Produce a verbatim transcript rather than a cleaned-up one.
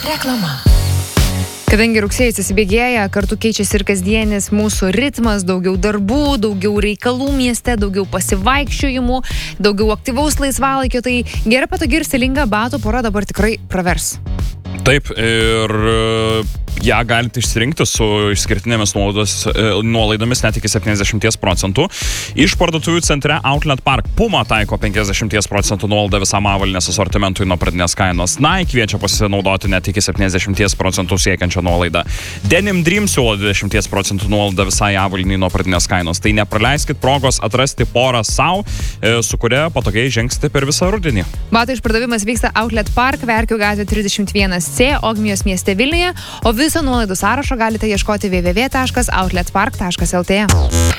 Reklama. Kadangi rugsėjais įsibėgėja, kartu keičiasi ir kasdienis mūsų ritmas, daugiau darbų, daugiau reikalų mieste, daugiau pasivaikščiojimų, daugiau aktyvaus laisvalaikio, tai gera, patogi ir stilinga batų pora dabar tikrai pravers. Taip, ir ją galite išsirinkti su išskirtinėmis nuolaidomis net iki septyniasdešimt procentų. Iš parduotuvių centre Outlet Park Puma taiko penkiasdešimt procentų nuolaidą visam avalynės asortimentui nuo pradinės kainos. Nike kviečia pasinaudoti net iki septyniasdešimt procentų siekiančią nuolaidą. Denim Dream siūlo dvidešimt procentų nuolaidą visai avalyniai nuo pradinės kainos. Tai nepraleiskit progos atrasti porą sau, su kuria patogiai žengsite per visą rudenį. Batų išpardavimas vyksta Outlet Park, Verkių gatvė trisdešimt vienas C, Ogmijos mieste Vilniuje, o viso nuolaidų sąrašo galite ieškoti w w w taškas outlet park taškas l t.